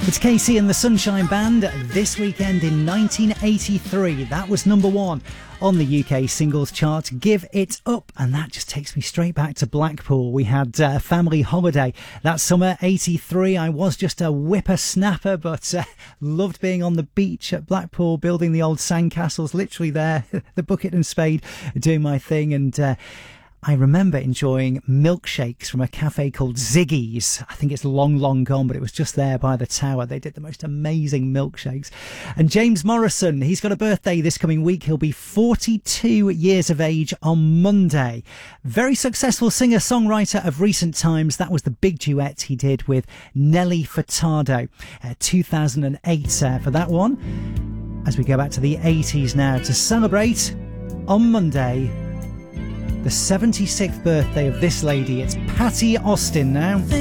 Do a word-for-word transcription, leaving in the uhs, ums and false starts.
It's Casey and the Sunshine Band. This weekend in nineteen eighty-three, that was number one on the U K singles chart, Give It Up, and that just takes me straight back to Blackpool. We had a uh, family holiday that summer, eighty-three. I was just a whippersnapper, but uh, loved being on the beach at Blackpool, building the old sandcastles, literally there, the bucket and spade, doing my thing. And uh, I remember enjoying milkshakes from a cafe called Ziggy's. I think it's long, long gone, but it was just there by the tower. They did the most amazing milkshakes. And James Morrison, he's got a birthday this coming week. He'll be forty-two years of age on Monday. Very successful singer-songwriter of recent times. That was the big duet he did with Nelly Furtado, uh, two thousand eight uh, for that one. As we go back to the eighties now to celebrate on Monday the seventy-sixth birthday of this lady. It's Patti Austin now.